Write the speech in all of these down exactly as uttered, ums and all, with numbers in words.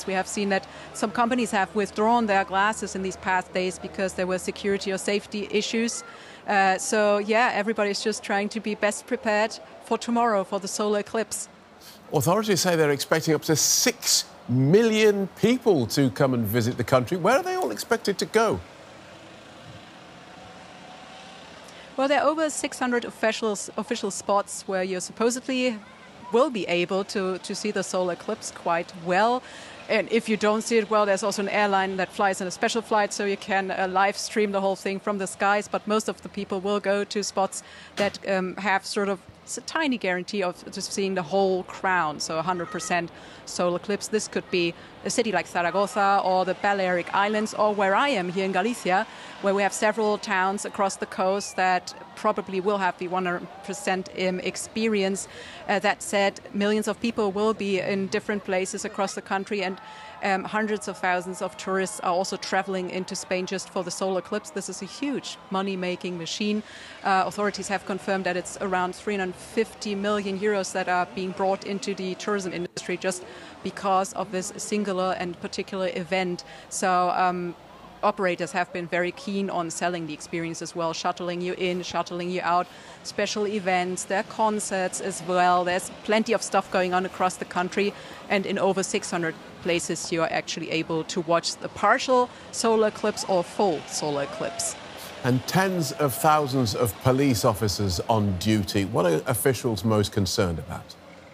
We have seen that some companies have withdrawn their glasses in these past days because there were security or safety issues. Uh, so, yeah, everybody's just trying to be best prepared for tomorrow, for the solar eclipse. Authorities say they're expecting up to six million people to come and visit the country. Where are they all expected to go? Well, there are over six hundred officials, official spots where you supposedly will be able to, to see the solar eclipse quite well. And if you don't see it well, there's also an airline that flies in a special flight, so you can uh, live stream the whole thing from the skies. But most of the people will go to spots that um, have sort of a tiny guarantee of just seeing the whole crown, so one hundred percent solar eclipse. This could be a city like Zaragoza or the Balearic Islands, or where I am here in Galicia, where we have several towns across the coast that probably will have the one hundred percent um, experience. Uh, that said, millions of people will be in different places across the country, and um, hundreds of thousands of tourists are also traveling into Spain just for the solar eclipse. This is a huge money-making machine. Uh, authorities have confirmed that it's around three hundred fifty million euros that are being brought into the tourism industry just because of this singular and particular event. So um, operators have been very keen on selling the experience as well, shuttling you in, shuttling you out, special events, there are concerts as well. There's plenty of stuff going on across the country, and in over six hundred places you are actually able to watch the partial solar eclipse or full solar eclipse. And tens of thousands of police officers on duty. What are officials most concerned about?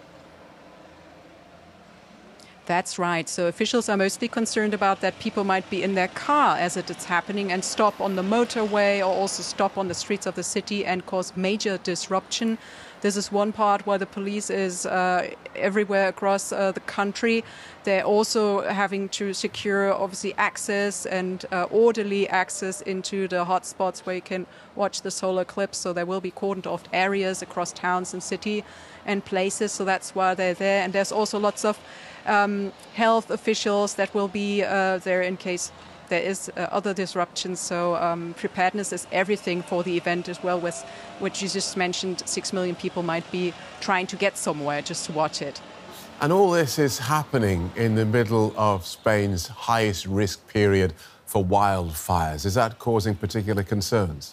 That's right. So officials are mostly concerned about that people might be in their car as it is happening and stop on the motorway or also stop on the streets of the city and cause major disruption. This is one part where the police is uh, everywhere across uh, the country. They're also having to secure, obviously, access and uh, orderly access into the hotspots where you can watch the solar eclipse. So there will be cordoned off areas across towns and city and places. So that's why they're there. And there's also lots of um, health officials that will be uh, there in case there is uh, other disruptions. So um, preparedness is everything for the event as well, with which you just mentioned, six million people might be trying to get somewhere just to watch it. And all this is happening in the middle of Spain's highest risk period for wildfires. Is that causing particular concerns?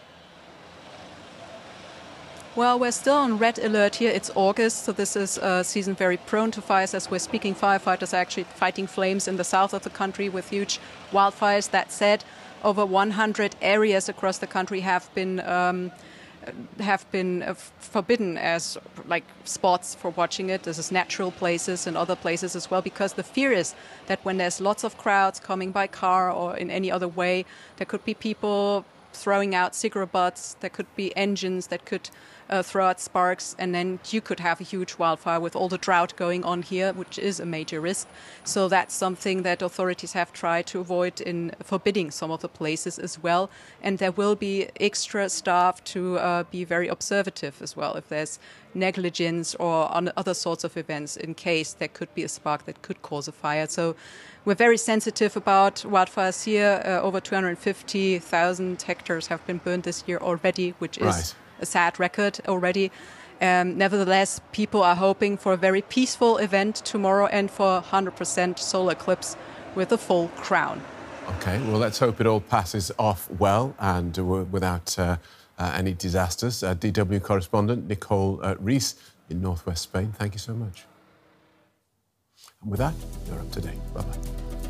Well, we're still on red alert here. It's August, so this is a season very prone to fires. As we're speaking, firefighters are actually fighting flames in the south of the country with huge wildfires. That said, over one hundred areas across the country have been um, have been uh, forbidden as like spots for watching it. This is natural places and other places as well, because the fear is that when there's lots of crowds coming by car or in any other way, there could be people throwing out cigarette butts, there could be engines that could uh, throw out sparks, and then you could have a huge wildfire with all the drought going on here, which is a major risk. So that's something that authorities have tried to avoid in forbidding some of the places as well. And there will be extra staff to uh, be very observative as well if there's negligence or on other sorts of events in case there could be a spark that could cause a fire. So we're very sensitive about wildfires here. Uh, over two hundred fifty thousand hectares have been burned this year already, which is Right. a sad record already. Um, nevertheless, people are hoping for a very peaceful event tomorrow and for one hundred percent solar eclipse with a full crown. OK, well, let's hope it all passes off well and uh, without uh, uh, any disasters. Uh, D W correspondent Nicole uh, Rees in northwest Spain, thank you so much. And with that, you're up to date. Bye-bye.